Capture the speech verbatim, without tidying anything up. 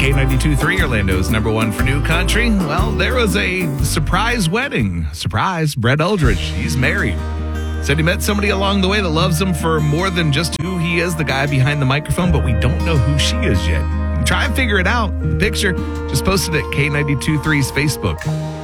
K ninety-two point three, Orlando's number one for new country. Well, there was a surprise wedding. Surprise, Brett Eldridge. He's married. Said he met somebody along the way that loves him for more than just who he is, the guy behind the microphone, but we don't know who she is yet. Try and figure it out. The picture just posted at K ninety-two point three's Facebook.